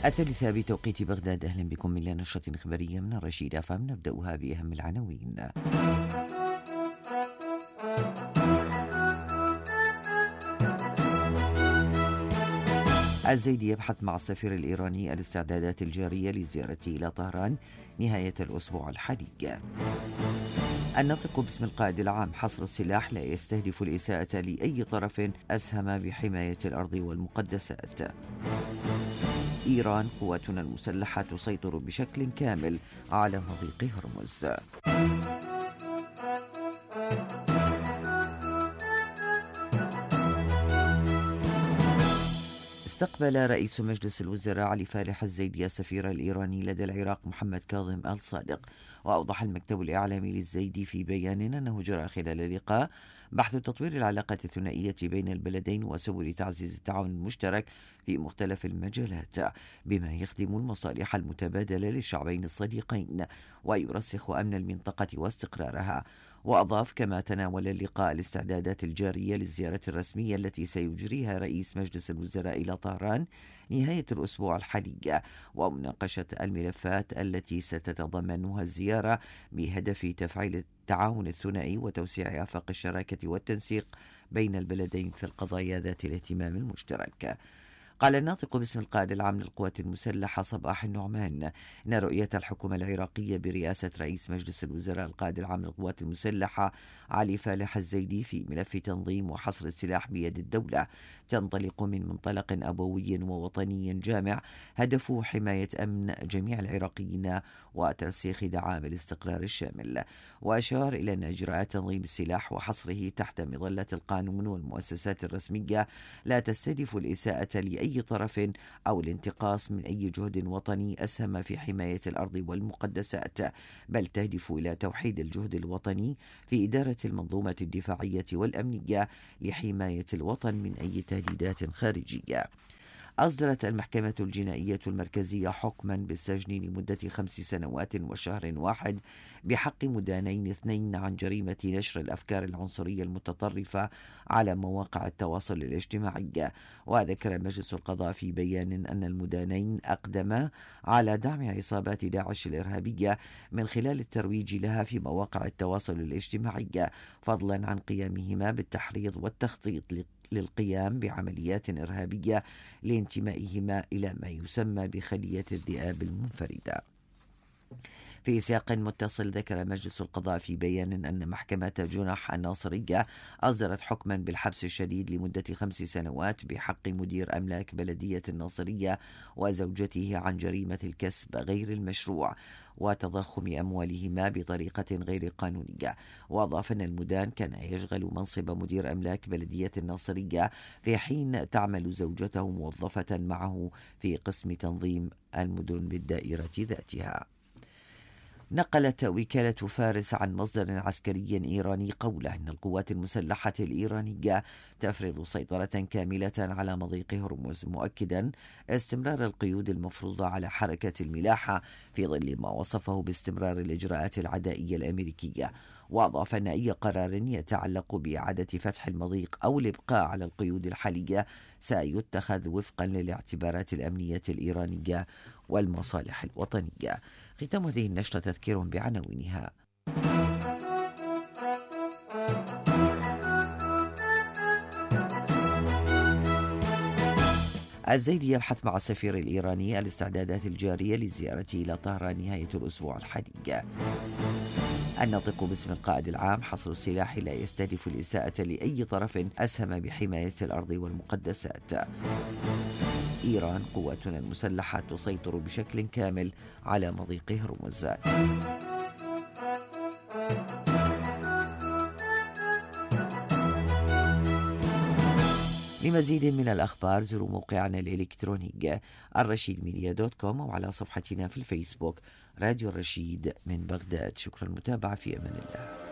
الثالثة بتوقيت بغداد. أهلا بكم إلى نشرة خبرية من الرشيد FM. نبدأها بأهم العناوين. الزيدي يبحث مع السفير الإيراني الاستعدادات الجارية لزيارته إلى طهران نهاية الأسبوع الحالي. الناطق باسم القائد العام: حصر السلاح لا يستهدف الإساءة لأي طرف أسهم بحماية الأرض والمقدسات. إيران: قواتنا المسلحة تسيطر بشكل كامل على مضيق هرمز. استقبل رئيس مجلس الوزراء علي فالح الزيدي السفير الإيراني لدى العراق محمد كاظم الصادق. وأوضح المكتب الإعلامي للزيدي في بيان أنه جرى خلال اللقاء بحث تطوير العلاقة الثنائية بين البلدين وسبل تعزيز التعاون المشترك في مختلف المجالات بما يخدم المصالح المتبادلة للشعبين الصديقين ويرسخ أمن المنطقة واستقرارها. وأضاف: كما تناول اللقاء الاستعدادات الجارية للزيارة الرسمية التي سيجريها رئيس مجلس الوزراء إلى طهران نهاية الأسبوع الحالي، ومناقشة الملفات التي ستتضمنها الزيارة بهدف تفعيل التعاون الثنائي وتوسيع آفاق الشراكة والتنسيق بين البلدين في القضايا ذات الاهتمام المشترك. قال الناطق باسم القائد العام للقوات المسلحة صباح النعمان إن رؤية الحكومة العراقية برئاسة رئيس مجلس الوزراء القائد العام للقوات المسلحة علي فالح الزيدي في ملف تنظيم وحصر السلاح بيد الدولة تنطلق من منطلق أبوي ووطني جامع هدفه حماية أمن جميع العراقيين وترسيخ دعائم الاستقرار الشامل. وأشار إلى أن إجراءات تنظيم السلاح وحصره تحت مظلة القانون والمؤسسات الرسمية لا تستهدف الإساءة لأي طرف أو الانتقاص من أي جهد وطني أسهم في حماية الأرض والمقدسات، بل تهدف إلى توحيد الجهد الوطني في إدارة المنظومة الدفاعية والأمنية لحماية الوطن من أي تهديدات خارجية. أصدرت المحكمة الجنائية المركزية حكما بالسجن لمدة 5 سنوات وشهر واحد بحق مدانين 2 عن جريمة نشر الأفكار العنصرية المتطرفة على مواقع التواصل الاجتماعي. وذكر مجلس القضاء في بيان أن المدانين أقدما على دعم عصابات داعش الإرهابية من خلال الترويج لها في مواقع التواصل الاجتماعي، فضلا عن قيامهما بالتحريض والتخطيط للقيام بعمليات إرهابية لانتمائهما إلى ما يسمى بخلية الذئاب المنفردة. في سياق متصل ذكر مجلس القضاء في بيان أن محكمة جنح الناصرية أصدرت حكما بالحبس الشديد لمدة 5 سنوات بحق مدير أملاك بلدية الناصرية وزوجته عن جريمة الكسب غير المشروع وتضخم أموالهما بطريقة غير قانونية. وأضاف أن المدان كان يشغل منصب مدير أملاك بلدية الناصرية في حين تعمل زوجته موظفة معه في قسم تنظيم المدن بالدائرة ذاتها. نقلت وكالة فارس عن مصدر عسكري إيراني قوله إن القوات المسلحة الإيرانية تفرض سيطرة كاملة على مضيق هرمز، مؤكدا استمرار القيود المفروضة على حركة الملاحة في ظل ما وصفه باستمرار الإجراءات العدائية الأمريكية. وأضاف أن أي قرار يتعلق بإعادة فتح المضيق أو الإبقاء على القيود الحالية سيتخذ وفقا للاعتبارات الأمنية الإيرانية والمصالح الوطنية. ختام هذه النشرة تذكير بعناوينها. الزيدي يبحث مع السفير الإيراني الاستعدادات الجارية لزيارته إلى طهران نهاية الأسبوع الحالي. الناطق باسم القائد العام: حصر السلاح لا يستهدف الإساءة لأي طرف أسهم بحماية الأرض والمقدسات. إيران: قواتنا المسلحة تسيطر بشكل كامل على مضيق هرمز. لمزيد من الأخبار زوروا موقعنا الإلكتروني الرشيدميديا.com وعلى صفحتنا في الفيسبوك راديو الرشيد من بغداد. شكرا للمتابعة، في أمان الله.